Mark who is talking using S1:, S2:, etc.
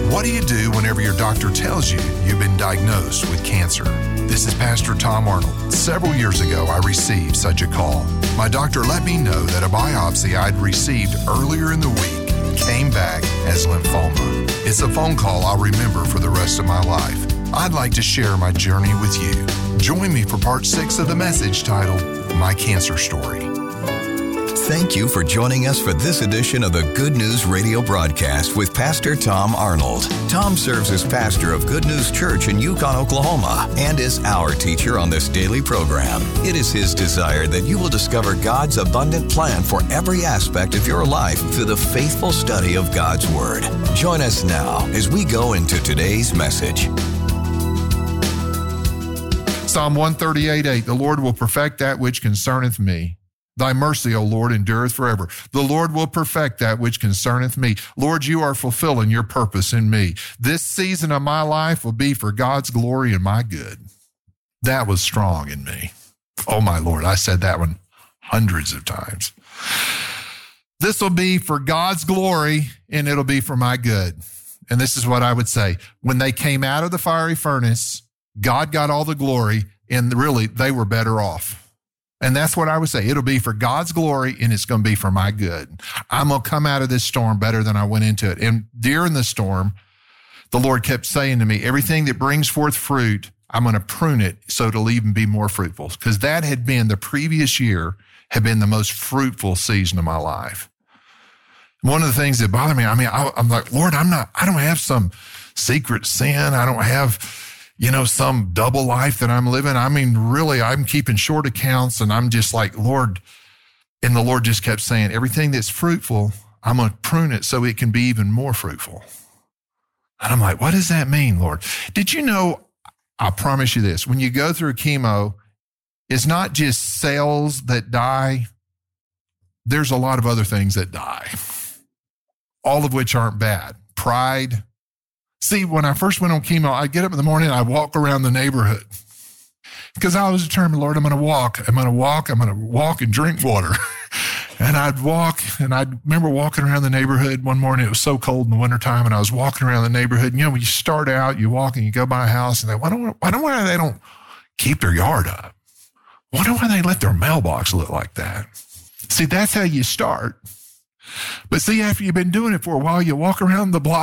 S1: What do you do whenever your doctor tells you you've been diagnosed with cancer? This is Pastor Tom Arnold. Several years ago, I received such a call. My doctor let me know that a biopsy I'd received earlier in the week came back as lymphoma. It's a phone call I'll remember for the rest of my life. I'd like to share my journey with you. Join me for part 6 of the message titled, My Cancer Story.
S2: Thank you for joining us for this edition of the Good News Radio broadcast with Pastor Tom Arnold. Tom serves as pastor of Good News Church in Yukon, Oklahoma, and is our teacher on this daily program. It is his desire that you will discover God's abundant plan for every aspect of your life through the faithful study of God's Word. Join us now as we go into today's message.
S1: Psalm 138:8, the Lord will perfect that which concerneth me. Thy mercy, O Lord, endureth forever. The Lord will perfect that which concerneth me. Lord, you are fulfilling your purpose in me. This season of my life will be for God's glory and my good. That was strong in me. Oh, my Lord, I said that one hundreds of times. This will be for God's glory, and it'll be for my good. And this is what I would say. When they came out of the fiery furnace, God got all the glory, and really, they were better off. And that's what I would say. It'll be for God's glory, and it's going to be for my good. I'm going to come out of this storm better than I went into it. And during the storm, the Lord kept saying to me, everything that brings forth fruit, I'm going to prune it so it'll even be more fruitful. Because that had been, the previous year, had been the most fruitful season of my life. One of the things that bothered me, I'm like, Lord, I don't have some secret sin. I don't have some double life that I'm living. Really, I'm keeping short accounts, and I'm just like, Lord, and the Lord just kept saying, everything that's fruitful, I'm going to prune it so it can be even more fruitful. And I'm like, what does that mean, Lord? Did you know, I promise you this, when you go through chemo, it's not just cells that die. There's a lot of other things that die, all of which aren't bad. Pride. See, when I first went on chemo, I'd get up in the morning and I'd walk around the neighborhood because I was determined, Lord, I'm going to walk and drink water. And I'd walk, and I remember walking around the neighborhood one morning. It was so cold in the wintertime, and I was walking around the neighborhood. And, when you start out, you walk and you go by a house, and I wonder why they don't keep their yard up. Wonder why they let their mailbox look like that. See, that's how you start. But see, after you've been doing it for a while, you walk around the block